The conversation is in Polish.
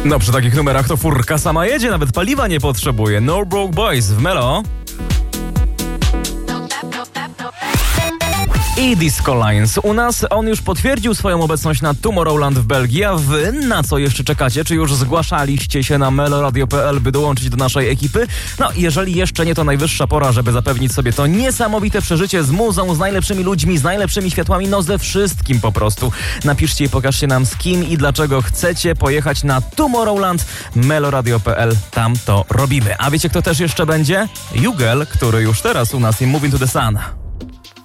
No przy takich numerach to furka sama jedzie, nawet paliwa nie potrzebuje. No Broke Boys w Melo. I Disco Lines. U nas on już potwierdził swoją obecność na Tomorrowland w Belgii, a wy na co jeszcze czekacie? Czy już zgłaszaliście się na meloradio.pl, by dołączyć do naszej ekipy? No, jeżeli jeszcze nie, to najwyższa pora, żeby zapewnić sobie to niesamowite przeżycie z muzą, z najlepszymi ludźmi, z najlepszymi światłami, no ze wszystkim po prostu. Napiszcie i pokażcie nam, z kim i dlaczego chcecie pojechać na Tomorrowland. meloradio.pl, tam to robimy. A wiecie, kto też jeszcze będzie? Jugel, który już teraz u nas i Moving to the Sun.